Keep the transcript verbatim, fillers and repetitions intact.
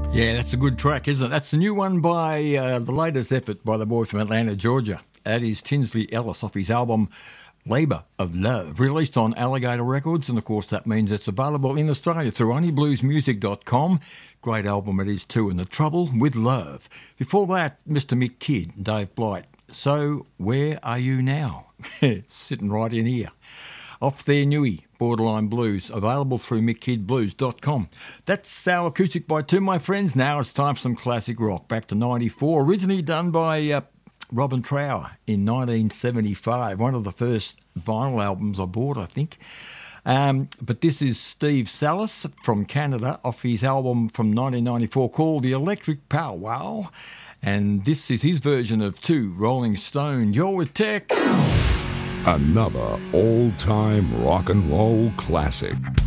Yeah, that's a good track, isn't it? That's the new one by uh, the latest effort by the boy from Atlanta, Georgia. That is Tinsley Ellis off his album Labour of Love, released on Alligator Records, and of course that means it's available in Australia through honey blues music dot com. Great album it is too, and The Trouble with Love. Before that, Mister Mick Kidd, Dave Blight. So, where are you now? Sitting right in here. Off their newie, Borderline Blues, available through mick kidd blues dot com. That's our acoustic by two, my friends. Now it's time for some classic rock. Back to ninety-four, originally done by uh, Robin Trower in nineteen seventy-five. One of the first vinyl albums I bought, I think. Um, but this is Steve Salis from Canada off his album from nineteen ninety-four called The Electric Powwow. And this is his version of two, Rolling Stone. You're with Tech. Another all-time rock and roll classic.